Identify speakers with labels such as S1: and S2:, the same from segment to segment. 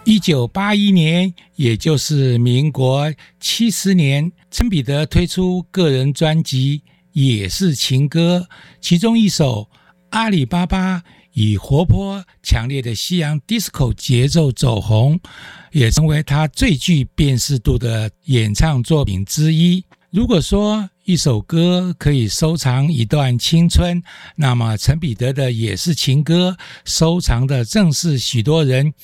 S1: 1981年，也就是民国70年，陈彼得推出个人专辑《也是情歌》，其中一首《阿里巴巴》以活泼强烈的西洋 disco 节奏走红，也成为他最具辨识度的演唱作品之一。如果说一首歌可以收藏一段青春，那么陈彼得的《也是情歌》收藏的正是许多人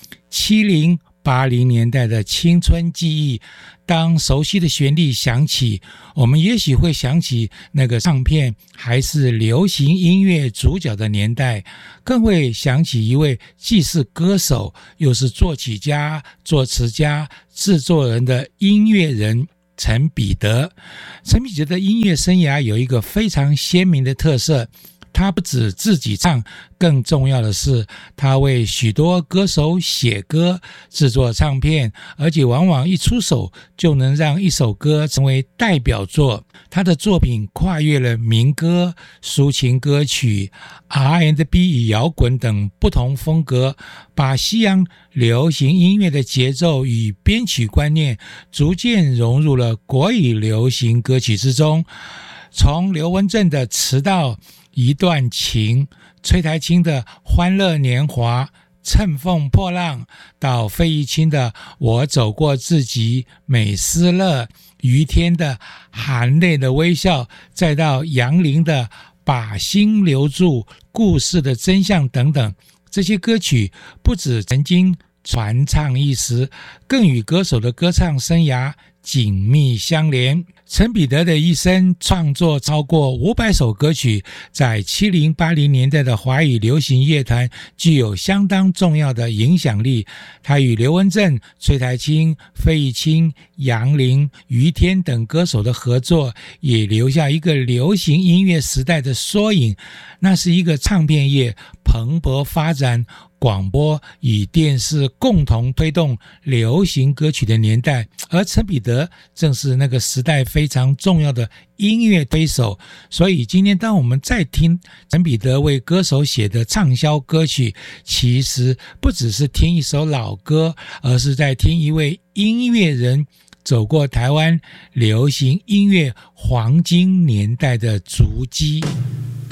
S1: 70、80年代的青春记忆。当熟悉的旋律响起，我们也许会想起那个唱片还是流行音乐主角的年代，更会想起一位既是歌手又是作曲家、作词家、制作人的音乐人陈彼得。陈彼得的音乐生涯有一个非常鲜明的特色，他不止自己唱，更重要的是他为许多歌手写歌、制作唱片，而且往往一出手就能让一首歌成为代表作。他的作品跨越了民歌、抒情歌曲、R&B 与摇滚等不同风格，把西洋流行音乐的节奏与编曲观念逐渐融入了国语流行歌曲之中。从刘文正的《迟到》、一段情，崔苔菁的《欢乐年华》、乘风破浪，到费玉清的《我走过自己》、美斯乐、于天的《含泪的微笑》，再到杨林的《把心留住》、故事的真相等等，这些歌曲不只曾经传唱一时，更与歌手的歌唱生涯紧密相连。陈彼得的一生创作超过500首歌曲，在70、80年代的华语流行乐坛具有相当重要的影响力。他与刘文正、崔苔菁、费玉清、杨林、于天等歌手的合作，也留下一个流行音乐时代的缩影。那是一个唱片业蓬勃发展，广播与电视共同推动流行歌曲的年代，而陈彼得正是那个时代非常重要的音乐推手。所以今天当我们再听陈彼得为歌手写的畅销歌曲，其实不只是听一首老歌，而是在听一位音乐人走过台湾流行音乐黄金年代的足迹。